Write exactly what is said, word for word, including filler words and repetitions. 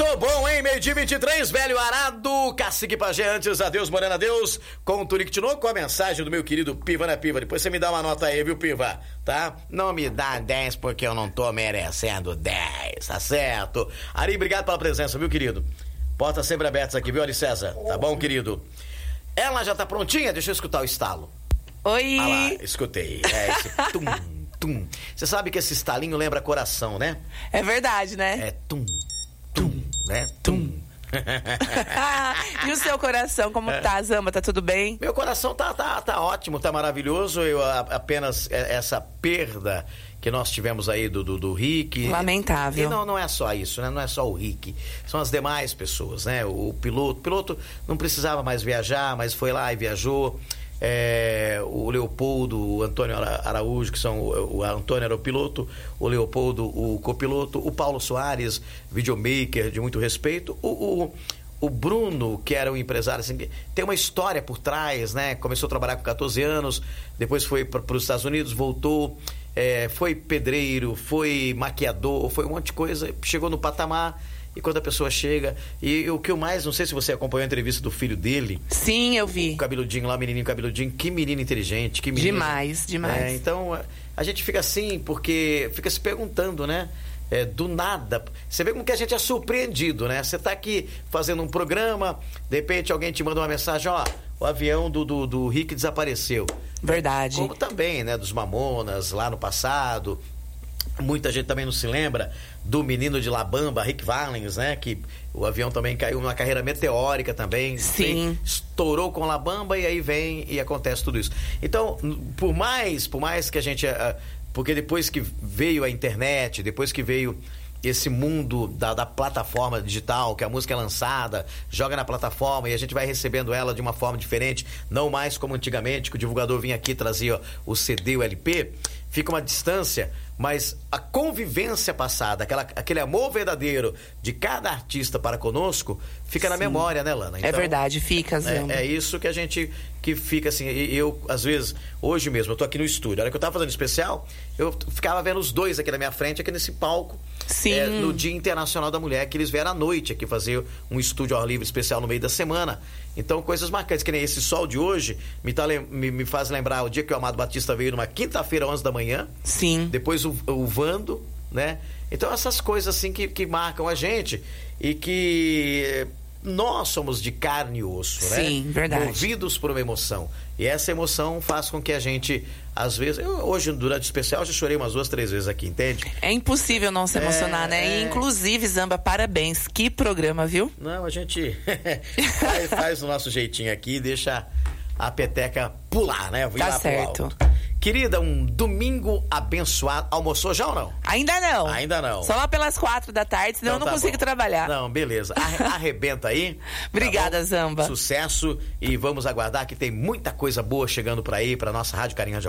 Tô bom, hein? Meio-dia vinte e três, velho arado, cacique pajé, antes adeus, morena adeus, com o Turique Tinoco, com a mensagem do meu querido Piva, né, Piva? Depois você me dá uma nota aí, viu, Piva? Tá? Não me dá dez porque eu não tô merecendo dez, tá certo? Ari, obrigado pela presença, viu, querido? Portas sempre abertas aqui, viu, Ari César? Tá bom, querido? Ela já tá prontinha? Deixa eu escutar o estalo. Oi! Ah lá, escutei. É esse tum, tum. Você sabe que esse estalinho lembra coração, né? É verdade, né? É tum, tum, né? Tum. E o seu coração, como tá, Zamba? Tá tudo bem? Meu coração tá, tá, tá ótimo, tá maravilhoso. Eu a, apenas essa perda que nós tivemos aí do, do, do Rick. Lamentável. E não, não é só isso, né? Não é só o Rick. São as demais pessoas, né? O, o piloto. O piloto não precisava mais viajar, mas foi lá e viajou. É, o Leopoldo, o Antônio Araújo, que são o, o Antônio era o piloto, o Leopoldo o copiloto, o Paulo Soares, videomaker de muito respeito, o, o, o Bruno, que era um empresário assim, tem uma história por trás, né? Começou a trabalhar com catorze anos, depois foi para os Estados Unidos, voltou, é, foi pedreiro, foi maquiador, foi um monte de coisa, chegou no patamar. E quando a pessoa chega... E o que eu mais... Não sei se você acompanhou a entrevista do filho dele. Sim, eu vi. O cabeludinho lá, o menininho cabeludinho. Que menino inteligente. Que menino, demais, demais. É, então, a, a gente fica assim, porque... Fica se perguntando, né? É, do nada. Você vê como que a gente é surpreendido, né? Você tá aqui fazendo um programa, de repente alguém te manda uma mensagem, ó... O avião do, do, do Rick desapareceu. Verdade. Como também, né? Dos Mamonas, lá no passado... Muita gente também não se lembra do menino de La Bamba, Rick Valens, né? Que o avião também caiu numa carreira meteórica também. Sim. Vem, estourou com La Bamba e aí vem e acontece tudo isso. Então, por mais, por mais que a gente... Porque depois que veio a internet, depois que veio esse mundo da, da plataforma digital, que a música é lançada, joga na plataforma e a gente vai recebendo ela de uma forma diferente, não mais como antigamente, que o divulgador vinha aqui e trazia o C D, o L P, fica uma distância, mas a convivência passada, aquela, aquele amor verdadeiro de cada artista para conosco, fica Sim. na memória, né, Lana? Então, é verdade, fica, Zamba. É, é isso que a gente, que fica assim, eu, às vezes, hoje mesmo, eu tô aqui no estúdio, a hora que eu tava fazendo especial, eu ficava vendo os dois aqui na minha frente, aqui nesse palco, Sim. É, no Dia Internacional da Mulher, que eles vieram à noite aqui fazer um estúdio ao ar livre especial no meio da semana. Então, coisas marcantes, que nem esse sol de hoje, me, tá, me, me faz lembrar o dia que o Amado Batista veio numa quinta-feira, onze da manhã. Sim. Depois o, o Vando, né? Então, essas coisas assim que, que marcam a gente e que nós somos de carne e osso, Sim, né? Sim, verdade. Movidos por uma emoção. E essa emoção faz com que a gente, às vezes... Eu, hoje, durante o especial, já chorei umas duas, três vezes aqui, entende? É impossível não se emocionar, é, né? É... E, inclusive, Zamba, parabéns. Que programa, viu? Não, a gente faz, faz o nosso jeitinho aqui e deixa a peteca pular, né? Tá certo. Querida, um domingo abençoado. Almoçou já ou não? Ainda não. Ainda não. Só lá pelas quatro da tarde, senão então, eu não tá consigo bom. trabalhar. Não, beleza. Arrebenta aí. Obrigada, tá Zamba. Sucesso e vamos aguardar que tem muita coisa boa chegando por aí, pra nossa Rádio Carinha de